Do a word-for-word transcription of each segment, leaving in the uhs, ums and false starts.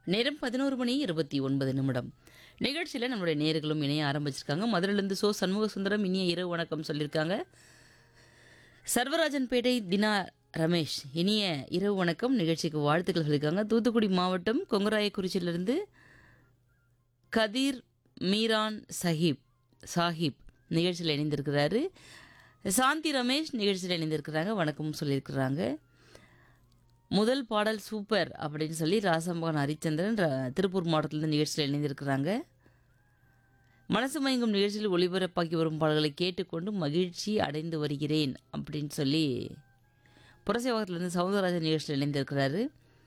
நேரம் பதினொரு மணி இருபத்தி ஒன்பது நிமிடம். நிகழ்ச்சியில் நம்மளுடைய நேயர்களும் இணைய ஆரம்பிச்சிருக்காங்க. மதுரையிலேருந்து சோ சண்முக சுந்தரம் இனிய இரவு வணக்கம் சொல்லியிருக்காங்க. சர்வராஜன்பேட்டை தினா ரமேஷ் இனிய இரவு வணக்கம், நிகழ்ச்சிக்கு வாழ்த்துக்கள் சொல்லியிருக்காங்க. தூத்துக்குடி மாவட்டம் கொங்கராயக்குறிச்சியிலிருந்து கதீர் மீரான் சஹிப் சாஹிப் நிகழ்ச்சியில் இணைந்திருக்கிறாரு. சாந்தி ரமேஷ் நிகழ்ச்சியில் இணைந்திருக்கிறாங்க, வணக்கம் சொல்லியிருக்கிறாங்க. முதல் பாடல் சூப்பர் அப்படின்னு சொல்லி ராசமோகன் ஹரிச்சந்திரன் ர- திருப்பூர் மாவட்டத்திலிருந்து நிகழ்ச்சியில் இணைந்திருக்கிறாங்க. மனசு மயங்கும் நிகழ்ச்சியில் ஒளிபரப்பாக்கி வரும் பாடல்களை கேட்டுக்கொண்டு மகிழ்ச்சி அடைந்து வருகிறேன் அப்படின்னு சொல்லி புரசேவகத்திலிருந்து சவுந்தரராஜன் நிகழ்ச்சியில் இணைந்திருக்கிறாரு.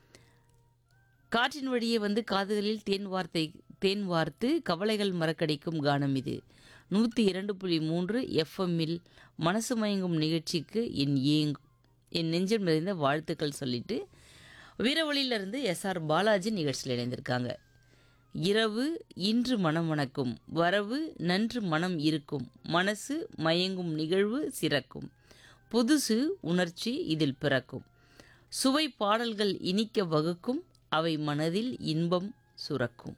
காற்றின் வழியே வந்து காதுகளில் தேன் வார்த்தை தேன் வார்த்து கவலைகள் மறக்கடிக்கும் கானம் இது. நூற்றி இரண்டு புள்ளி மூன்று எஃப்எம்மில் மனசு மயங்கும் நிகழ்ச்சிக்கு என் ஏங் என் நெஞ்சம் நிறைந்த வாழ்த்துக்கள் சொல்லிட்டு வீரவழியிலிருந்து எஸ்ஆர் பாலாஜி நிகழ்ச்சியில் இணைந்திருக்காங்க. இரவு இன்று மனம் மணக்கும், வரவு நன்று மனம் இருக்கும், மனசு மயங்கும் நிகழ்வு சிறக்கும், புதுசு உணர்ச்சி இதில் பிறக்கும், சுவை பாடல்கள் இனிக்க வகுக்கும், அவை மனதில் இன்பம் சுரக்கும்,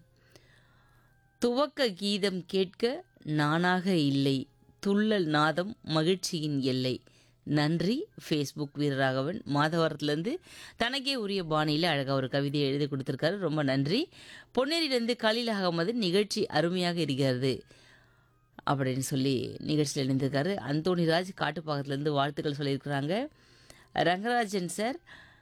துவக்க கீதம் கேட்க நானாக இல்லை, துள்ளல் நாதம் மகிழ்ச்சியின் எல்லை. நன்றி. ஃபேஸ்புக் வீரராகவன் மாதவரத்துலேருந்து தனக்கே உரிய பாணியில் அழகாக ஒரு கவிதையை எழுதி கொடுத்துருக்காரு, ரொம்ப நன்றி. பொன்னேரியிலேருந்து கலீல் அகமது நிகழ்ச்சி அருமையாக இருக்கிறது அப்படின்னு சொல்லி நிகழ்ச்சியில் இணைந்திருக்காரு. அந்தோணிராஜ் காட்டுப்பாக்கத்துலேருந்து வாழ்த்துக்கள் சொல்லியிருக்கிறாங்க. ரங்கராஜன் சார்,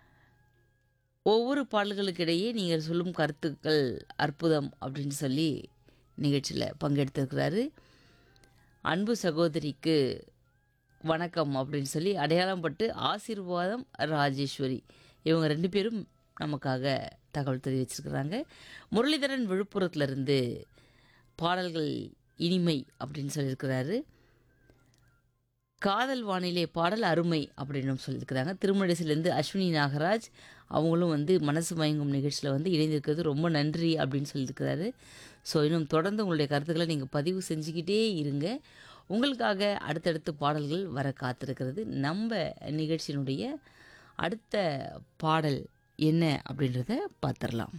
ஒவ்வொரு பாடல்களுக்கிடையே நீங்கள் சொல்லும் கருத்துக்கள் அற்புதம் அப்படின்னு சொல்லி நிகழ்ச்சியில் பங்கெடுத்திருக்கிறாரு. அன்பு சகோதரிக்கு வணக்கம் அப்படின்னு சொல்லி அடையாளம் பட்டு ஆசீர்வாதம் ராஜேஸ்வரி இவங்க ரெண்டு பேரும் நமக்காக தகவல் தெரிவிச்சிருக்கிறாங்க. முரளிதரன் விழுப்புரத்துலேருந்து பாடல்கள் இனிமை அப்படின்னு சொல்லியிருக்கிறாரு. காதல் வானிலை பாடல் அருமை அப்படின்னு சொல்லியிருக்கிறாங்க. திருமணசிலேருந்து அஸ்வினி நாகராஜ் அவங்களும் வந்து மனசு மயங்கும் நிகழ்ச்சியில் வந்து இணைந்திருக்கிறது ரொம்ப நன்றி அப்படின்னு சொல்லியிருக்கிறாரு. ஸோ இன்னும் தொடர்ந்து உங்களுடைய கருத்துக்களை நீங்கள் பதிவு செஞ்சுக்கிட்டே இருங்க. உங்களுக்காக அடுத்தடுத்து பாடல்கள் வர காத்திருக்கிறது. நம்ம நிகழ்ச்சியினுடைய அடுத்த பாடல் என்ன அப்படின்றத பார்த்துடலாம்.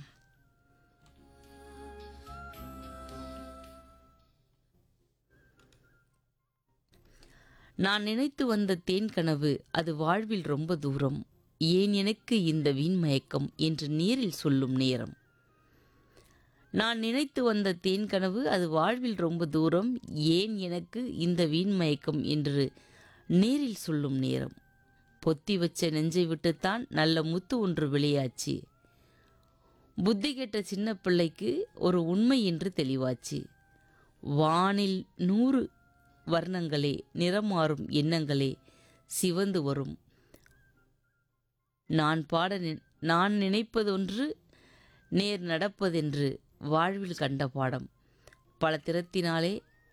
நான் நினைத்து வந்த தேன் கனவு அது வாழ்வில் ரொம்ப தூரம், ஏன் எனக்கு இந்த வீண் மயக்கம் என்று நேரில் சொல்லும் நேரம். நான் நினைத்து வந்த தேன் கனவு அது வாழ்வில் ரொம்ப தூரம், ஏன் எனக்கு இந்த வீண் மயக்கம் என்று நேரில் சொல்லும் நேரம். பொத்தி வச்ச நெஞ்சை விட்டுத்தான் நல்ல முத்து ஒன்று வெளியாச்சு, புத்தி கெட்ட சின்ன பிள்ளைக்கு ஒரு உண்மை என்று தெளிவாச்சு. வானில் நூறு வர்ணங்களே, நிறமாறும் எண்ணங்களே சிவந்து வரும், நான் பாட நி- நான் நினைப்பதொன்று நேர் நடப்பதென்று வாழ்வில் கண்ட பாடம், பல திறத்தினாலே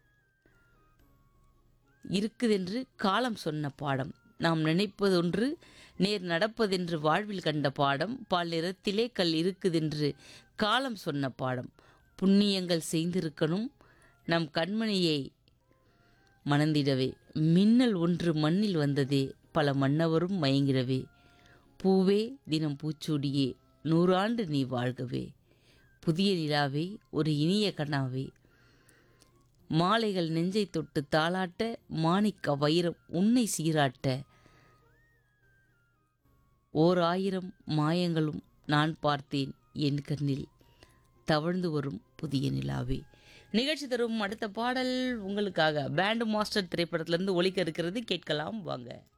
இருக்குதென்று காலம் சொன்ன பாடம், நாம் நினைப்பதொன்று நேர் நடப்பதென்று வாழ்வில் கண்ட பாடம், பல நிறத்திலே கல் இருக்குதென்று காலம் சொன்ன பாடம், புண்ணியங்கள் செய்திருக்கணும் நம் கண்மணியை மணந்திடவே, மின்னல் ஒன்று மண்ணில் வந்ததே பல மன்னவரும் மயங்கிடவே, பூவே தினம் பூச்சூடியே நூறாண்டு நீ வாழ்கவே, புதிய நிலாவே ஒரு இனிய கண்ணாவே, மாலைகள் நெஞ்சை தொட்டு தாளாட்ட, மாணிக்க வைரம் உன்னை சீராட்ட, ஓர் ஆயிரம் மாயங்களும் நான் பார்த்தேன் என் கண்ணில், தவழ்ந்து வரும் புதிய நிலாவே. நிகழ்ச்சி தரும் அடுத்த பாடல் உங்களுக்காக பேண்ட் மாஸ்டர் திரைப்படத்திலிருந்து ஒலிக்க இருக்கிறது, கேட்கலாம் வாங்க.